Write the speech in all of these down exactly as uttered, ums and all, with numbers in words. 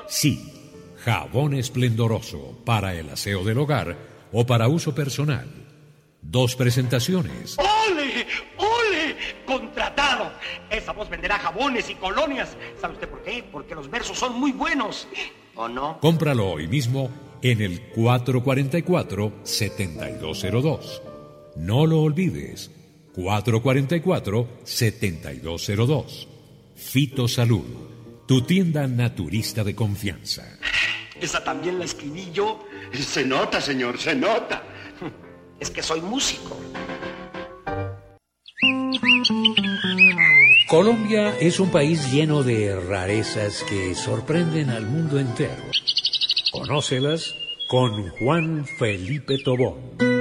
Sí, jabón esplendoroso para el aseo del hogar o para uso personal. Dos presentaciones. ¡Ole! ¡Ole! ¡Contratado! Esa voz venderá jabones y colonias. ¿Sabe usted por qué? Porque los versos son muy buenos. ¿O no? Cómpralo hoy mismo en el cuatro cuatro cuatro, siete dos cero dos. No lo olvides. cuatro cuatro cuatro, siete dos cero dos. Fitosalud, tu tienda naturista de confianza. Esa también la escribí yo. Se nota, señor, se nota. Es que soy músico. Colombia es un país lleno de rarezas que sorprenden al mundo entero. Conócelas con Juan Felipe Tobón.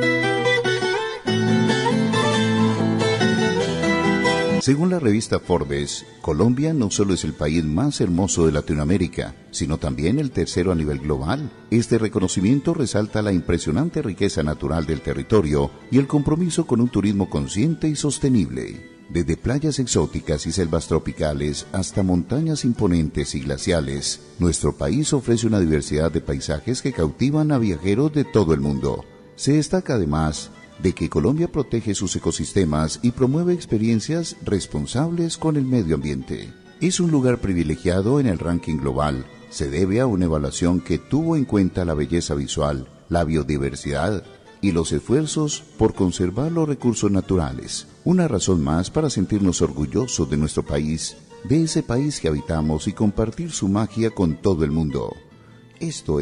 Según la revista Forbes, Colombia no solo es el país más hermoso de Latinoamérica, sino también el tercero a nivel global. Este reconocimiento resalta la impresionante riqueza natural del territorio y el compromiso con un turismo consciente y sostenible. Desde playas exóticas y selvas tropicales hasta montañas imponentes y glaciales, nuestro país ofrece una diversidad de paisajes que cautivan a viajeros de todo el mundo. Se destaca además de que Colombia protege sus ecosistemas y promueve experiencias responsables con el medio ambiente. Es un lugar privilegiado en el ranking global. Se debe a una evaluación que tuvo en cuenta la belleza visual, la biodiversidad y los esfuerzos por conservar los recursos naturales. Una razón más para sentirnos orgullosos de nuestro país, de ese país que habitamos y compartir su magia con todo el mundo. Esto es